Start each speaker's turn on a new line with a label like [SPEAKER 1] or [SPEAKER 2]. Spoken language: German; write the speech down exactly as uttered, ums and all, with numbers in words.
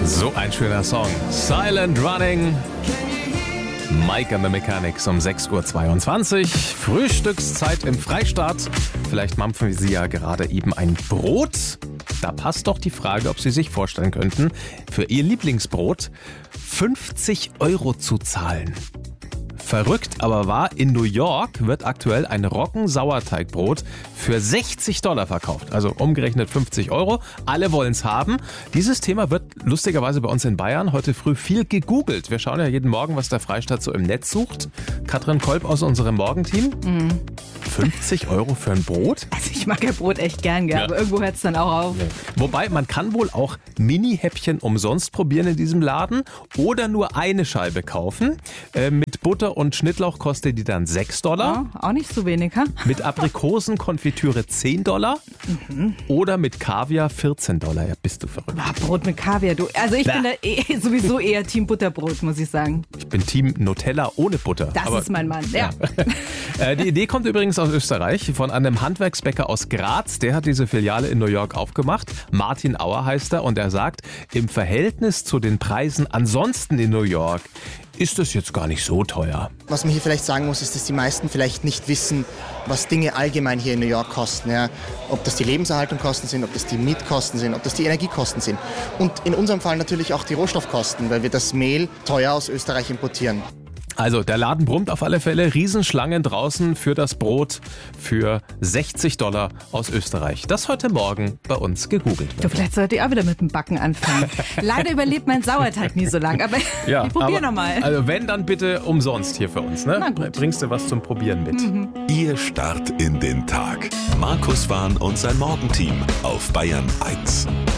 [SPEAKER 1] So ein schöner Song. Silent Running. Mike and the Mechanics um sechs Uhr zweiundzwanzig. Frühstückszeit im Freistaat. Vielleicht mampfen Sie ja gerade eben ein Brot. Da passt doch die Frage, ob Sie sich vorstellen könnten, für Ihr Lieblingsbrot fünfzig Euro zu zahlen. Verrückt, aber wahr, in New York wird aktuell ein Roggensauerteigbrot für sechzig Dollar verkauft. Also umgerechnet fünfzig Euro. Alle wollen es haben. Dieses Thema wird lustigerweise bei uns in Bayern heute früh viel gegoogelt. Wir schauen ja jeden Morgen, was der Freistaat so im Netz sucht. Katrin Kolb aus unserem Morgenteam. Mhm. fünfzig Euro für ein Brot?
[SPEAKER 2] Also ich mag ja Brot echt gern, gell?
[SPEAKER 1] Ja.
[SPEAKER 2] Aber irgendwo hört es dann auch auf.
[SPEAKER 1] Nee. Wobei, man kann wohl auch Mini-Häppchen umsonst probieren in diesem Laden oder nur eine Scheibe kaufen. Äh, mit Butter und Schnittlauch kostet die dann sechs Dollar.
[SPEAKER 2] Ja, auch nicht so wenig, ha?
[SPEAKER 1] Mit Aprikosenkonfitüre zehn Dollar. Mhm. Oder mit Kaviar vierzehn Dollar. Ja, bist du verrückt.
[SPEAKER 2] Ah, Brot mit Kaviar, du. Also ich
[SPEAKER 1] Bäh.
[SPEAKER 2] bin da eh, sowieso eher Team Butterbrot, muss ich sagen.
[SPEAKER 1] Ich bin Team Nutella ohne Butter.
[SPEAKER 2] Das
[SPEAKER 1] Aber,
[SPEAKER 2] ist mein Mann, ja.
[SPEAKER 1] ja. äh, die Idee kommt übrigens aus Österreich von einem Handwerksbäcker aus Graz. Der hat diese Filiale in New York aufgemacht. Martin Auer heißt er und er sagt, im Verhältnis zu den Preisen ansonsten in New York ist das jetzt gar nicht so teuer.
[SPEAKER 3] Was man hier vielleicht sagen muss, ist, dass die meisten vielleicht nicht wissen, was Dinge allgemein hier in New York kosten. Ja? Ob das die Lebenserhaltungskosten sind, ob das die Mietkosten sind, ob das die Energiekosten sind. Und in unserem Fall natürlich auch die Rohstoffkosten, weil wir das Mehl teuer aus Österreich importieren.
[SPEAKER 1] Also der Laden brummt auf alle Fälle. Riesenschlangen draußen für das Brot für sechzig Dollar aus Österreich. Das heute Morgen bei uns gegoogelt wird.
[SPEAKER 2] Du, vielleicht sollte ich auch wieder mit dem Backen anfangen. Leider überlebt mein Sauerteig nie so lang, aber
[SPEAKER 1] Ja,
[SPEAKER 2] ich probiere
[SPEAKER 1] aber-
[SPEAKER 2] nochmal.
[SPEAKER 1] Also wenn, dann bitte umsonst hier für uns. Ne?
[SPEAKER 2] Na gut.
[SPEAKER 1] Bringst du was zum Probieren mit.
[SPEAKER 2] Mhm.
[SPEAKER 4] Ihr Start in den Tag. Markus Warn und sein Morgenteam auf Bayern eins.